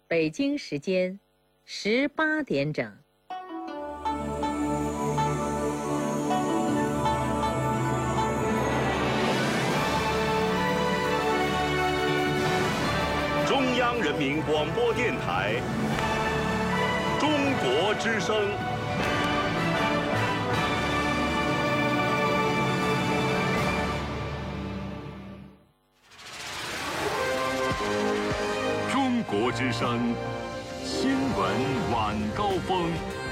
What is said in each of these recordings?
北京时间18点整。 中央人民广播电台中国之声。中国之声新闻晚高峰。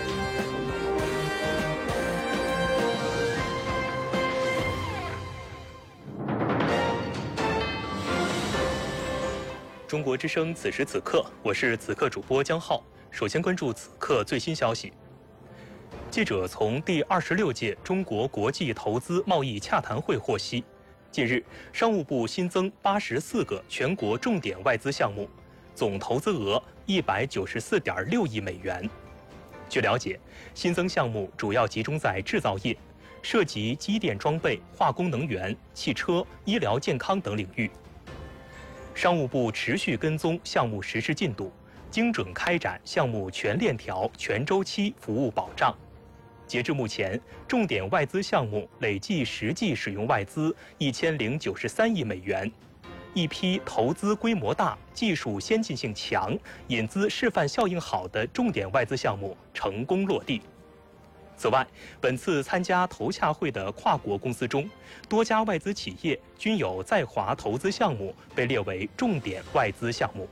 中国之声此时此刻，我是此刻主播江浩。首先关注此刻最新消息。记者从第26届中国国际投资贸易洽谈会获悉，近日商务部新增84个全国重点外资项目，总投资额194.6亿美元。据了解，新增项目主要集中在制造业，涉及机电装备、化工能源、汽车、医疗健康等领域。商务部持续跟踪项目实施进度，精准开展项目全链条、全周期服务保障。截至目前，重点外资项目累计实际使用外资1093亿美元，一批投资规模大、技术先进性强、引资示范效应好的重点外资项目成功落地。此外，本次参加投洽会的跨国公司中，多家外资企业均有在华投资项目被列为重点外资项目。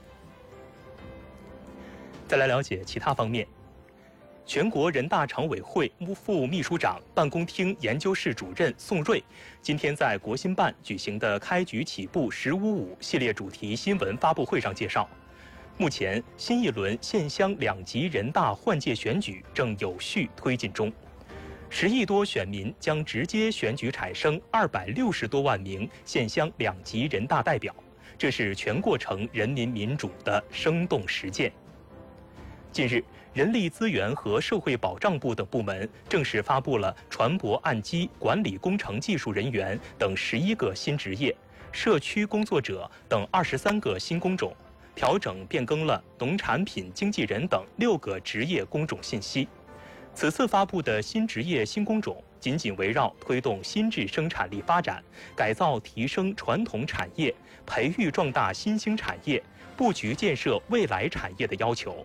再来了解其他方面。全国人大常委会副秘书长、办公厅研究室主任宋瑞今天在国新办举行的开局起步“1055”系列主题新闻发布会上介绍，目前新一轮县乡两级人大换届选举正有序推进中，10亿多选民将直接选举产生260多万名县乡两级人大代表，这是全过程人民民主的生动实践。近日，人力资源和社会保障部等部门正式发布了船舶岸基管理工程技术人员等11个新职业、社区工作者等23个新工种，调整变更了农产品经纪人等6个职业工种信息。此次发布的新职业新工种紧紧围绕推动新质生产力发展、改造提升传统产业、培育壮大新兴产业、布局建设未来产业的要求。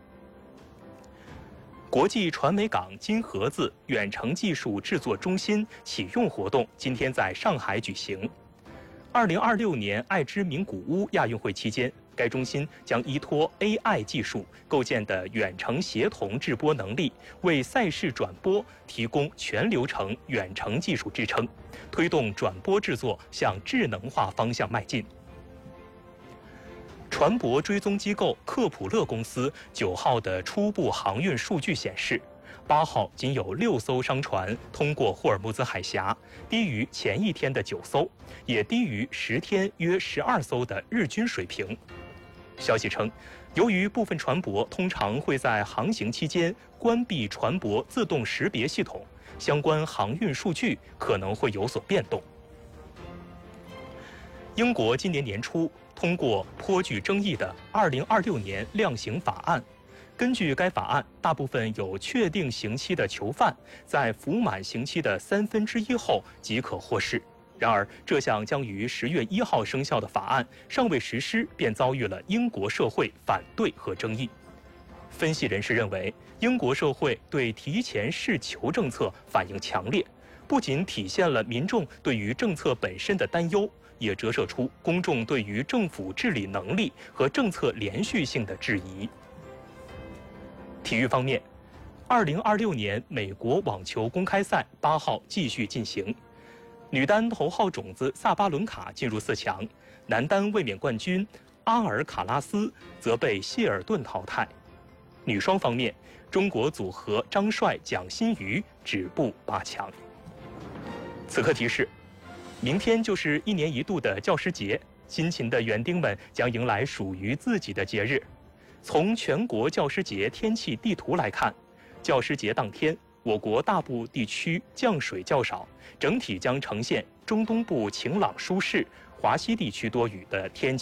国际传媒港金盒子远程技术制作中心启用活动今天在上海举行。2026年爱知名古屋亚运会期间，该中心将依托 AI 技术构建的远程协同制播能力，为赛事转播提供全流程远程技术支撑，推动转播制作向智能化方向迈进。船舶追踪机构克普勒公司9号的初步航运数据显示，8号仅有6艘商船通过霍尔木兹海峡，低于前一天的9艘，也低于10天约12艘的日均水平。消息称，由于部分船舶通常会在航行期间关闭船舶自动识别系统，相关航运数据可能会有所变动。英国今年年初通过颇具争议的2026年量刑法案。根据该法案，大部分有确定刑期的囚犯在服满刑期的1/3后即可获释。然而，这项将于10月1号生效的法案尚未实施，便遭遇了英国社会反对和争议。分析人士认为，英国社会对提前释囚政策反应强烈，不仅体现了民众对于政策本身的担忧，也折射出公众对于政府治理能力和政策连续性的质疑。体育方面，2026年美国网球公开赛8号继续进行，女单头号种子萨巴伦卡进入4强，男单卫冕冠军阿尔卡拉斯则被谢尔顿淘汰。女双方面，中国组合张帅、蒋欣瑜止步8强。此刻提示，明天就是1年1度的教师节，辛勤的园丁们将迎来属于自己的节日。从全国教师节天气地图来看，教师节当天，我国大部地区降水较少，整体将呈现中东部晴朗舒适、华西地区多雨的天气。